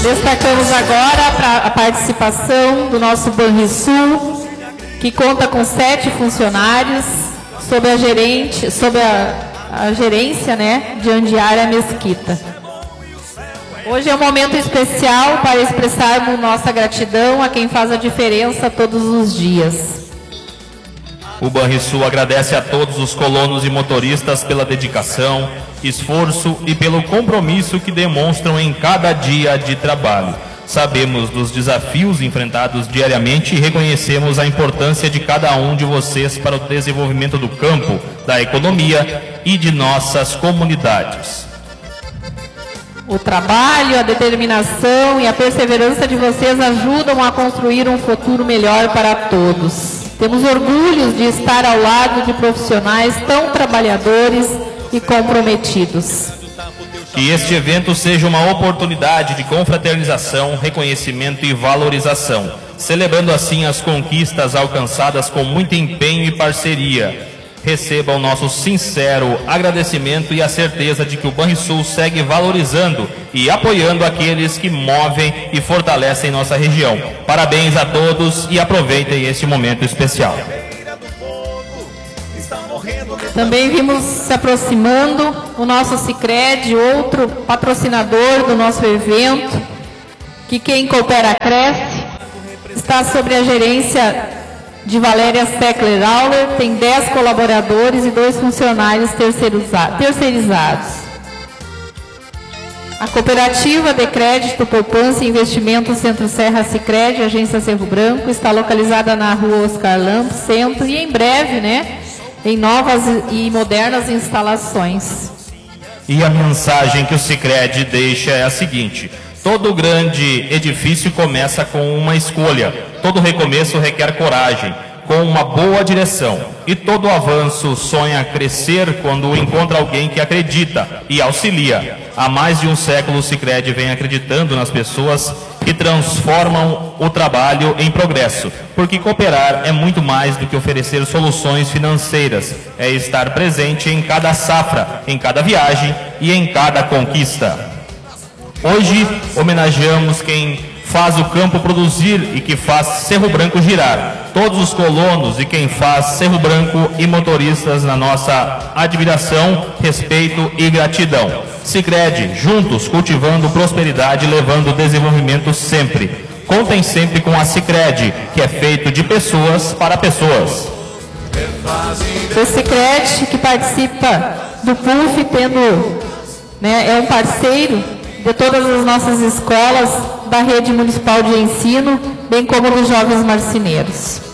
Destacamos agora a participação do nosso Banrisul, que conta com 7 funcionários, sob a gerência, né, de Andiara Mesquita. Hoje é um momento especial para expressarmos nossa gratidão a quem faz a diferença todos os dias. O Banrisul agradece a todos os colonos e motoristas pela dedicação, esforço e pelo compromisso que demonstram em cada dia de trabalho. Sabemos dos desafios enfrentados diariamente e reconhecemos a importância de cada um de vocês para o desenvolvimento do campo, da economia e de nossas comunidades. O trabalho, a determinação e a perseverança de vocês ajudam a construir um futuro melhor para todos. Temos orgulho de estar ao lado de profissionais tão trabalhadores e comprometidos. Que este evento seja uma oportunidade de confraternização, reconhecimento e valorização, celebrando assim as conquistas alcançadas com muito empenho e parceria. Receba o nosso sincero agradecimento e a certeza de que o Banrisul segue valorizando e apoiando aqueles que movem e fortalecem nossa região. Parabéns a todos e aproveitem este momento especial. Também vimos se aproximando o nosso Sicredi, outro patrocinador do nosso evento, que quem coopera cresce, está sob a gerência de Valéria Seckler-Auler, tem 10 colaboradores e 2 funcionários terceirizados. A cooperativa de crédito, poupança e investimento Centro Serra Sicredi, agência Cerro Branco, está localizada na rua Oscar Lamp, centro, e em breve, né, em novas e modernas instalações. E a mensagem que o Sicredi deixa é a seguinte: todo grande edifício começa com uma escolha. Todo recomeço requer coragem, com uma boa direção. E todo avanço sonha crescer quando encontra alguém que acredita e auxilia. Há mais de um século o Sicredi vem acreditando nas pessoas que transformam o trabalho em progresso. Porque cooperar é muito mais do que oferecer soluções financeiras. É estar presente em cada safra, em cada viagem e em cada conquista. Hoje homenageamos quem faz o campo produzir e que faz Cerro Branco girar. Todos os colonos e quem faz Cerro Branco e motoristas na nossa admiração, respeito e gratidão. Sicredi, juntos cultivando prosperidade e levando desenvolvimento sempre. Contem sempre com a Sicredi, que é feito de pessoas para pessoas. O Sicredi que participa do PUF, é um parceiro de todas as nossas escolas da rede municipal de ensino, bem como dos jovens marceneiros.